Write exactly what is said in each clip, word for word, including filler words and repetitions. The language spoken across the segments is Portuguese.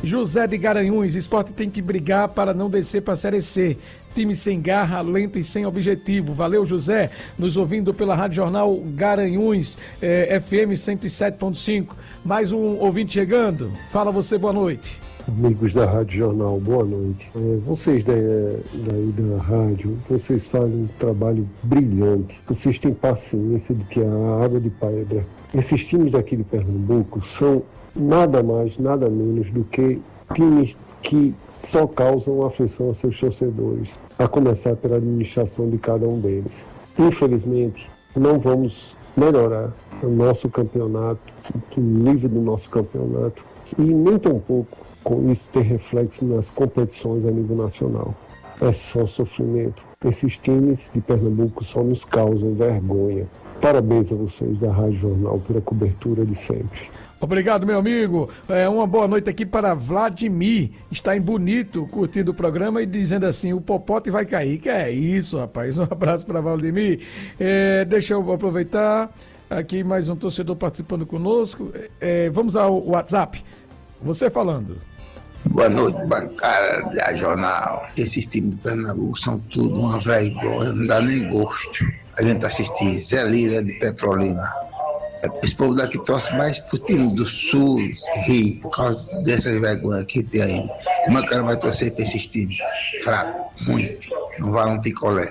José de Garanhuns, Sport tem que brigar para não descer para a Série C. Time sem garra, lento e sem objetivo. Valeu, José, nos ouvindo pela Rádio Jornal Garanhuns, eh, F M cento e sete ponto cinco. Mais um ouvinte chegando. Fala você, boa noite. Amigos da Rádio Jornal, boa noite. É, vocês daí, daí da rádio, vocês fazem um trabalho brilhante. Vocês têm paciência de que a água de pedra. Esses times daqui de Pernambuco são nada mais, nada menos do que times que só causam aflição aos seus torcedores, a começar pela administração de cada um deles. Infelizmente, não vamos melhorar o nosso campeonato, o nível do nosso campeonato, e nem tampouco com isso ter reflexo nas competições a nível nacional. É só sofrimento. Esses times de Pernambuco só nos causam vergonha. Parabéns a vocês da Rádio Jornal pela cobertura de sempre. Obrigado, meu amigo. É, uma boa noite aqui para Vladimir. Está em Bonito, curtindo o programa e dizendo assim, o popote vai cair. Que é isso, rapaz. Um abraço para Vladimir. É, deixa eu aproveitar. Aqui mais um torcedor participando conosco. É, vamos ao WhatsApp. Você falando. Boa noite, bancada da Jornal. Esses times de Pernambuco são tudo uma vergonha, não dá nem gosto. A gente assistir Zé Lira de Petrolina. Esse povo daqui torce mais pro time do Sul, ri, por causa dessas vergonhas que tem aí. Como é que o cara vai torcer pra esses times fracos, ruins, não vale um picolé?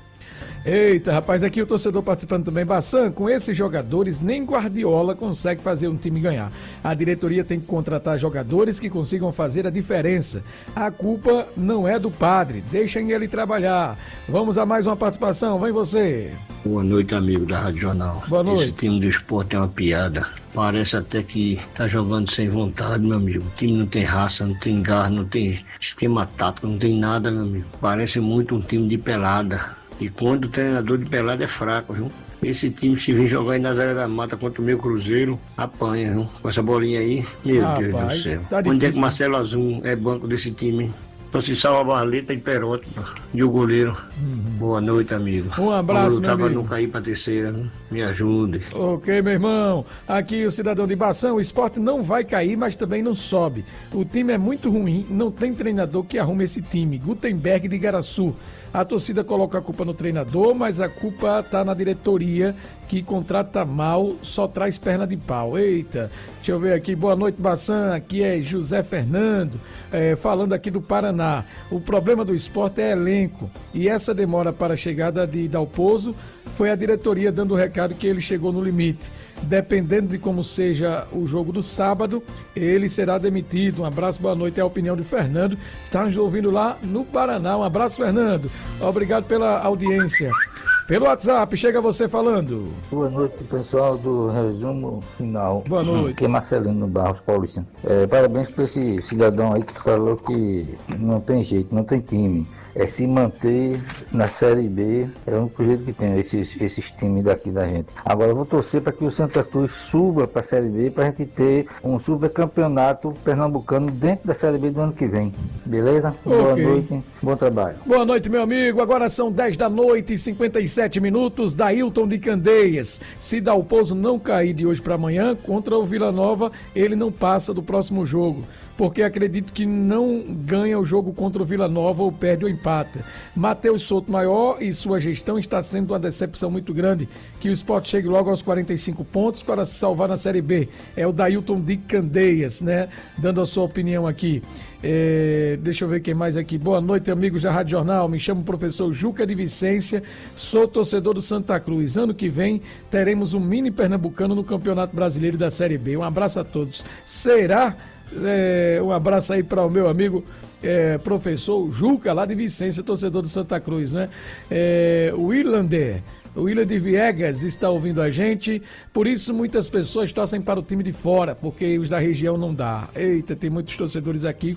Eita, rapaz, aqui o torcedor participando também. Bassan, com esses jogadores, nem Guardiola consegue fazer um time ganhar. A diretoria tem que contratar jogadores que consigam fazer a diferença. A culpa não é do padre, deixem ele trabalhar. Vamos a mais uma participação, vem você. Boa noite, amigo da Rádio Jornal. Boa noite. Esse time do esporte é uma piada. Parece até que tá jogando sem vontade, meu amigo. O time não tem raça, não tem garra, não tem esquema tático, não tem nada, meu amigo. Parece muito um time de pelada. E quando o treinador de pelada é fraco, viu? Esse time, se vir jogar aí nas áreas da mata contra o meu Cruzeiro, apanha, viu? Com essa bolinha aí, meu ah, Deus rapaz, do céu. Tá onde é que Marcelo Azul é banco desse time, hein? Só se salva a Barleta e Perotti e o goleiro. Uhum. Boa noite, amigo. Um abraço, meu amigo. Para não cair para terceira, né? Me ajude. Ok, meu irmão. Aqui o cidadão de Bação, o esporte não vai cair, mas também não sobe. O time é muito ruim, não tem treinador que arrume esse time. Gutenberg de Igaraçu. A torcida coloca a culpa no treinador, mas a culpa está na diretoria que contrata mal, só traz perna de pau. Eita, deixa eu ver aqui. Boa noite, Bassan. Aqui é José Fernando, é, falando aqui do Paraná. O problema do esporte é elenco. E essa demora para a chegada de Dalpozo foi a diretoria dando o recado que ele chegou no limite. Dependendo de como seja o jogo do sábado, ele será demitido. Um abraço, boa noite. É a opinião de Fernando. Está nos ouvindo lá no Paraná. Um abraço, Fernando. Obrigado pela audiência. Pelo WhatsApp, chega você falando. Boa noite, pessoal do Resumo Final. Boa noite. Aqui é Marcelino Barros Paulista. É, parabéns para esse cidadão aí que falou que não tem jeito, não tem time. É se manter na Série B, é o único jeito que tem esses, esses times daqui da gente. Agora eu vou torcer para que o Santa Cruz suba para a Série B, para a gente ter um super campeonato pernambucano dentro da Série B do ano que vem. Beleza? Okay. Boa noite, bom trabalho. Boa noite, meu amigo. Agora são dez da noite e cinquenta e sete minutos, Dailton de Candeias. Se Dalpozo não cair de hoje para amanhã, contra o Vila Nova, ele não passa do próximo jogo. Porque acredito que não ganha o jogo contra o Vila Nova ou perde ou empata. Matheus Souto Maior e sua gestão está sendo uma decepção muito grande. Que o Sport chegue logo aos quarenta e cinco pontos para se salvar na Série B. É o Dailton de Candeias, né? Dando a sua opinião aqui. É, deixa eu ver quem mais aqui. Boa noite, amigos da Rádio Jornal. Me chamo professor Juca de Vicência. Sou torcedor do Santa Cruz. Ano que vem teremos um mini pernambucano no Campeonato Brasileiro da Série B. Um abraço a todos. Será... É, um abraço aí para o meu amigo é, professor Juca, lá de Vicência, torcedor do Santa Cruz, né? É, o Irlander, o William de Viegas está ouvindo a gente, por isso muitas pessoas torcem para o time de fora, porque os da região não dá. Eita, tem muitos torcedores aqui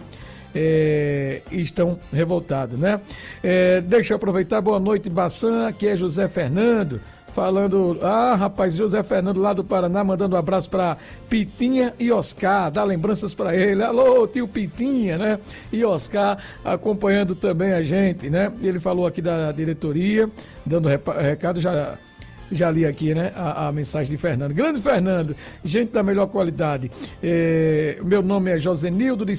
é, e estão revoltados, né? É, deixa eu aproveitar, boa noite, Bassan, aqui é José Fernando. Falando, ah, rapaz, José Fernando lá do Paraná, mandando um abraço para Pitinha e Oscar, dá lembranças para ele. Alô, tio Pitinha, né? E Oscar acompanhando também a gente, né? Ele falou aqui da diretoria, dando recado, já, já li aqui, né? A, a mensagem de Fernando. Grande Fernando, gente da melhor qualidade. É, meu nome é Josenildo de